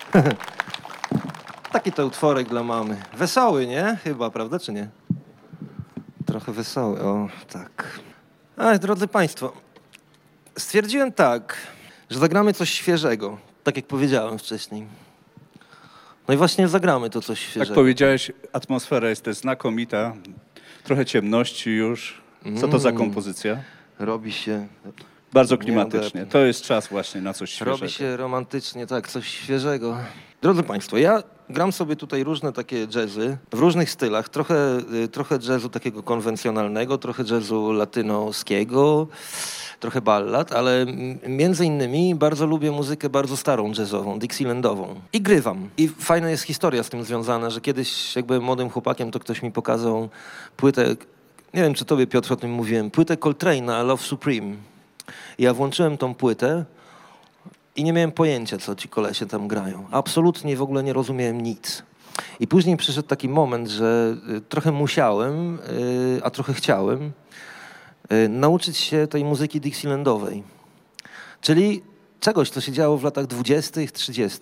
Taki to utworek dla mamy. Wesoły, nie? Chyba, prawda, czy nie? Trochę wesoły, o, tak. Ale, drodzy państwo, stwierdziłem tak, że zagramy coś świeżego, tak jak powiedziałem wcześniej. No i właśnie zagramy to coś świeżego. Jak powiedziałeś, atmosfera jest też znakomita. Trochę ciemności już. Co to za kompozycja? Robi się... Bardzo klimatycznie. To jest czas właśnie na coś świeżego. Robi się romantycznie, tak, coś świeżego. Drodzy państwo, ja gram sobie tutaj różne takie jazzy w różnych stylach. Trochę jazzu takiego konwencjonalnego, trochę jazzu latynoskiego, trochę ballad, ale między innymi bardzo lubię muzykę bardzo starą jazzową, dixielandową. I grywam. I fajna jest historia z tym związana, że kiedyś jak byłem młodym chłopakiem, to ktoś mi pokazał płytę, nie wiem czy tobie Piotr o tym mówiłem, płytę Coltrane'a Love Supreme. Ja włączyłem tą płytę i nie miałem pojęcia, co ci kolesie tam grają. Absolutnie w ogóle nie rozumiałem nic. I później przyszedł taki moment, że trochę musiałem, a trochę chciałem nauczyć się tej muzyki dixielandowej. Czyli czegoś, co się działo w latach 20., 30.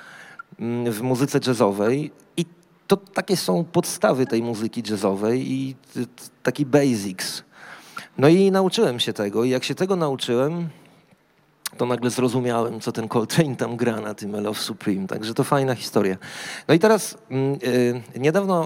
W muzyce jazzowej. I to takie są podstawy tej muzyki jazzowej i taki basics. No i nauczyłem się tego i jak się tego nauczyłem, to nagle zrozumiałem, co ten Coltrane tam gra na tym Love Supreme. Także to fajna historia. No i teraz niedawno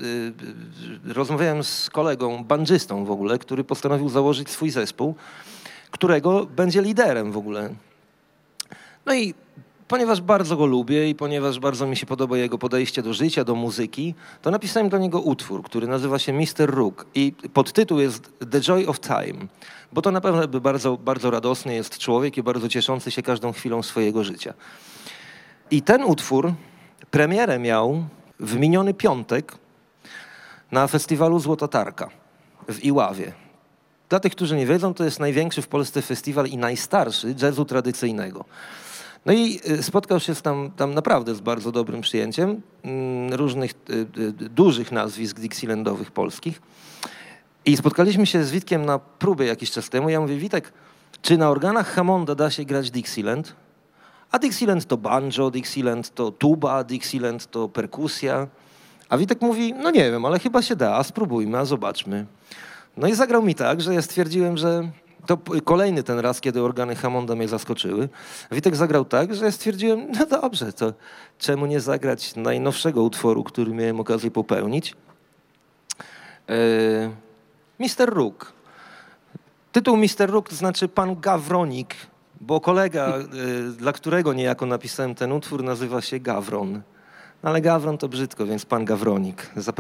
rozmawiałem z kolegą, bandżystą w ogóle, który postanowił założyć swój zespół, którego będzie liderem w ogóle. No i ponieważ bardzo go lubię i ponieważ bardzo mi się podoba jego podejście do życia, do muzyki, to napisałem do niego utwór, który nazywa się Mr. Rook i podtytuł jest The Joy of Time, bo to na pewno bardzo, bardzo radosny jest człowiek i bardzo cieszący się każdą chwilą swojego życia. I ten utwór premierę miał w miniony piątek na festiwalu Złota Tarka w Iławie. Dla tych, którzy nie wiedzą, to jest największy w Polsce festiwal i najstarszy jazzu tradycyjnego. No i spotkał się tam naprawdę z bardzo dobrym przyjęciem różnych dużych nazwisk dixielandowych polskich. I spotkaliśmy się z Witkiem na próbie jakiś czas temu. Ja mówię, Witek, czy na organach Hammonda da się grać Dixieland? A Dixieland to banjo, Dixieland to tuba, Dixieland to perkusja. A Witek mówi, no nie wiem, ale chyba się da, a spróbujmy, a zobaczmy. No i zagrał mi tak, że ja stwierdziłem, że to kolejny ten raz, kiedy organy Hammonda mnie zaskoczyły. Witek zagrał tak, że ja stwierdziłem, no dobrze, to czemu nie zagrać najnowszego utworu, który miałem okazję popełnić? Mr. Rook. Tytuł Mr. Rook to znaczy pan Gawronik, bo kolega, dla którego niejako napisałem ten utwór, nazywa się Gawron. Ale Gawron to brzydko, więc pan Gawronik.